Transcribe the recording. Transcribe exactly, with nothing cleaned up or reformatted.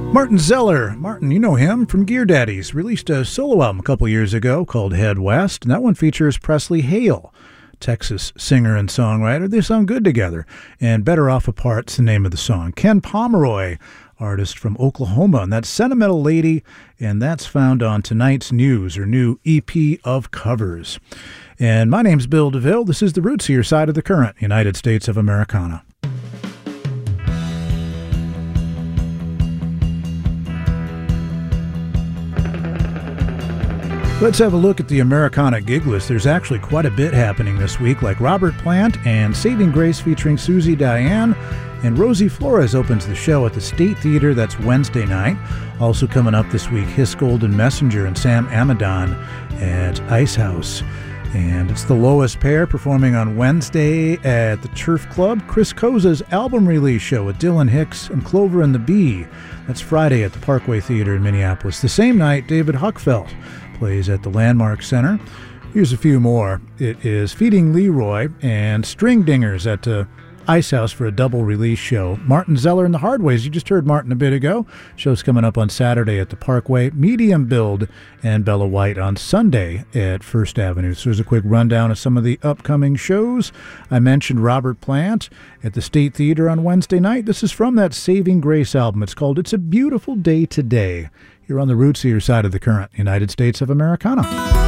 Martin Zeller. Martin, you know him from Gear Daddies. Released a solo album a couple years ago called Head West, and that one features Presley Hale, Texas singer and songwriter. They sound good together, and Better Off Apart's the name of the song. Ken Pomeroy, artist from Oklahoma, and that's Sentimental Lady, and that's found on tonight's news, or new E P of covers. And my name's Bill DeVille. This is the Roots Here side of the current United States of Americana. Let's have a look at the Americana gig list. There's actually quite a bit happening this week, like Robert Plant and Saving Grace featuring Susie Diane, and Rosie Flores opens the show at the State Theater. That's Wednesday night. Also coming up this week, Hiss Golden Messenger and Sam Amidon at Ice House. And it's the Lowest Pair performing on Wednesday at the Turf Club. Chris Koza's album release show with Dylan Hicks and Clover and the Bee. That's Friday at the Parkway Theater in Minneapolis. The same night, David Huckfeld plays at the Landmark Center. Here's a few more. It is Feeding Leroy and String Dingers at uh, Ice House for a double release show. Martin Zeller and the Hardways. You just heard Martin a bit ago. Show's coming up on Saturday at the Parkway. Medium Build and Bella White on Sunday at First Avenue. So there's a quick rundown of some of the upcoming shows. I mentioned Robert Plant at the State Theater on Wednesday night. This is from that Saving Grace album. It's called It's a Beautiful Day Today. You're on the Roots Here side of the current United States of Americana.